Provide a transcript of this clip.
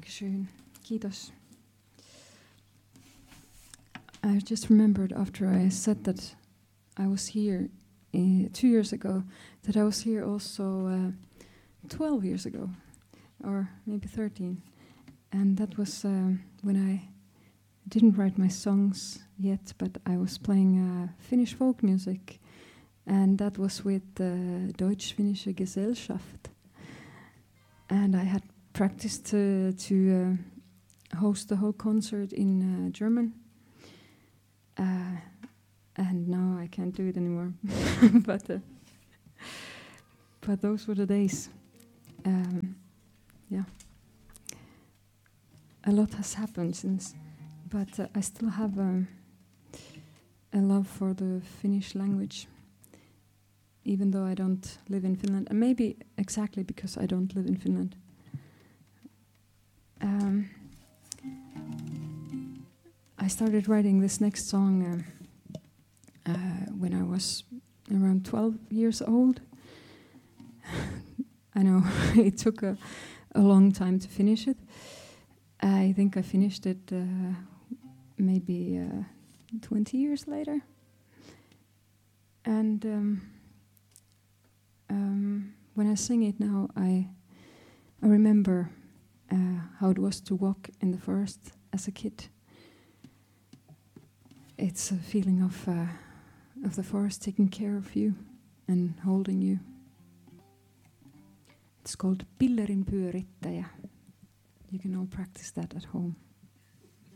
Dankeschön. Kiitos. I just remembered after I said that I was here 2 years ago, that I was here also 12 years ago, or maybe 13. And that was when I didn't write my songs yet, but I was playing Finnish folk music. And that was with the Deutsch-Finnische Gesellschaft. And I had practiced to host the whole concert in German. And now I can't do it anymore. But those were the days. Yeah. A lot has happened since, but I still have a love for the Finnish language, even though I don't live in Finland. And maybe exactly because I don't live in Finland. I started writing this next song when I was around 12 years old. I know it took a long time to finish it. I think I finished it maybe 20 years later. And when I sing it now, I remember how it was to walk in the forest as a kid. It's a feeling of the forest taking care of you and holding you. It's called Pillerin pyörittäjä. You can all practice that at home.